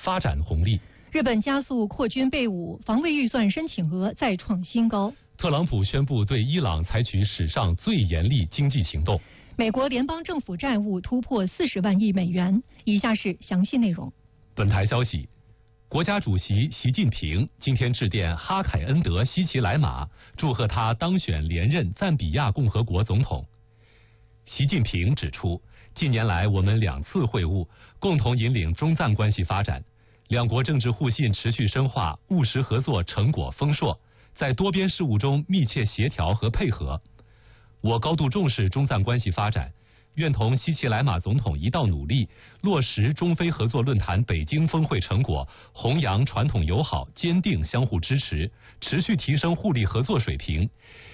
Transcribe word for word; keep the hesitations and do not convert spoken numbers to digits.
发展红利。 日本加速扩军备武，防卫预算申请额再创新高。 特朗普宣布对伊朗采取史上最严厉经济行动。 美国联邦政府债务突破四十万亿美元。以下是详细内容。 本台消息，国家主席习近平今天致电哈凯恩德·希奇莱马，祝贺他当选连任赞比亚共和国总统。习近平指出，近年来我们两次会晤，共同引领中赞关系发展，两国政治互信持续深化，务实合作成果丰硕，在多边事务中密切协调和配合。我高度重视中赞关系发展，愿同希奇莱马总统一道努力，落实中非合作论坛北京峰会成果，弘扬传统友好，坚定相互支持，持续提升互利合作水平。